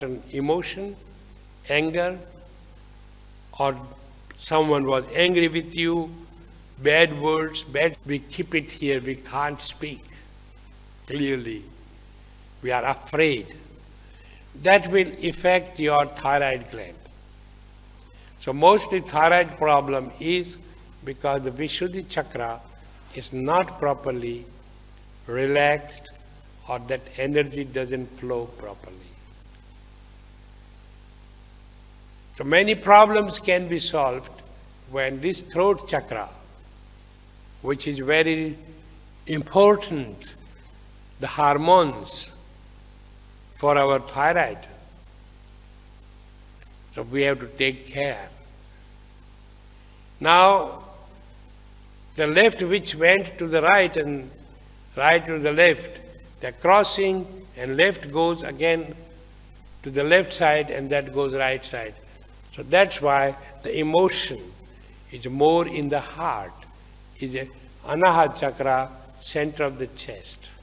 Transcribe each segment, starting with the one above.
an emotion, anger, or someone was angry with you, bad words, we keep it here, we can't speak clearly. We are afraid. That will affect your thyroid gland. So mostly thyroid problem is because the Vishuddhi chakra is not properly relaxed, or that energy doesn't flow properly. So many problems can be solved when this throat chakra, which is very important, the hormones for our thyroid. So we have to take care. Now, the left which went to the right and right to the left, they're crossing, and left goes again to the left side and that goes right side. So that's why the emotion is more in the heart, is a Anahata chakra, center of the chest.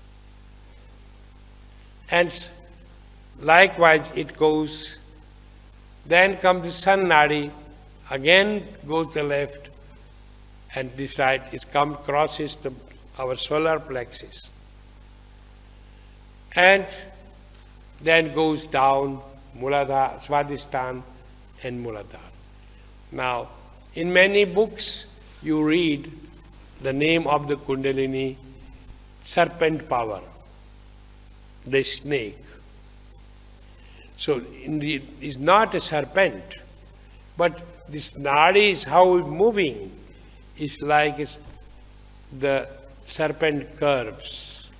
And likewise it goes, then comes the sun nadi, again goes to the left, and this right is crosses our solar plexus. And then goes down Muladhara, Swadhisthana and Muladhara. Now, in many books you read the name of the Kundalini, serpent power, the snake. So it is not a serpent, but this nadi is how it's moving. It's like the serpent curves.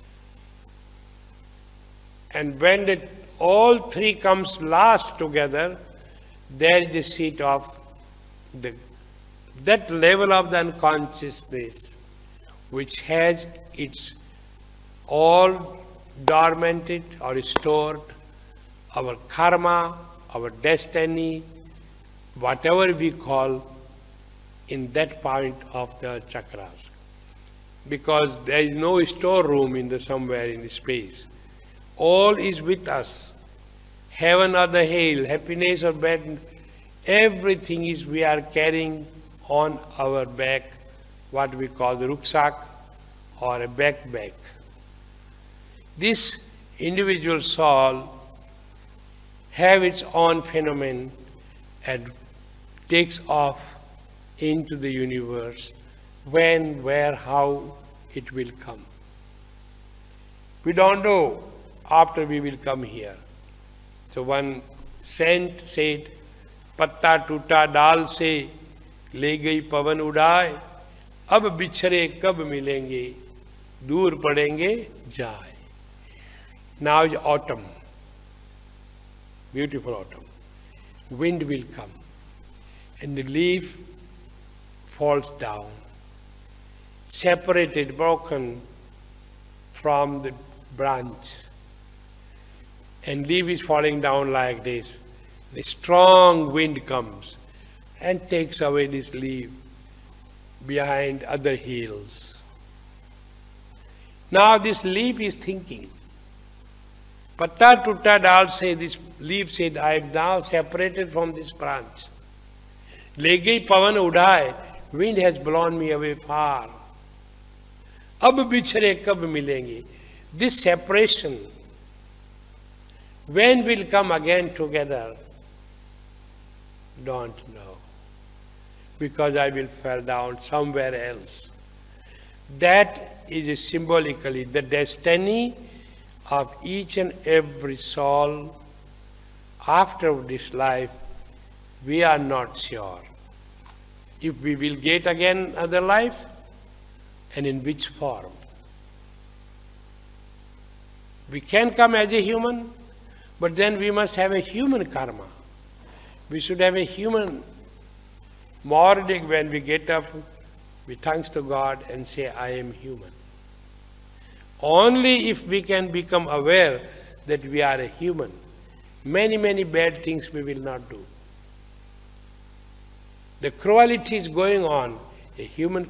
And when all three comes last together, there is the seat of that level of the unconsciousness which has its all dormanted or stored, our karma, our destiny, whatever we call, in that point of the chakras. Because there is no storeroom in somewhere in the space. All is with us. Heaven or the hell, happiness or bad, everything is we are carrying on our back, what we call the rucksack or a backpack. This individual soul have its own phenomenon and takes off into the universe when, where, how it will come. We don't know after we will come here. So one saint said, "Patta tuta dal se le gayi pavan udaye, ab bichhare kab milenge, dur padenge jaye." Now is autumn, beautiful autumn. Wind will come and the leaf falls down, separated, broken from the branch. And leaf is falling down like this. The strong wind comes and takes away this leaf behind other hills. Now this leaf is thinking. Patta tutta dal say, this leaf said, I am now separated from this branch. Le gayi pavan udaye, wind has blown me away far. Ab bichhare kab milenge. This separation, when will come again together? Don't know. Because I will fall down somewhere else. That is symbolically the destiny of each and every soul. After this life, we are not sure if we will get again another life and in which form. We can come as a human, but then we must have a human karma. We should have a human morning when we get up, we thanks to God and say, I am human. Only if we can become aware that we are a human, many, many bad things we will not do. The cruelty is going on, a human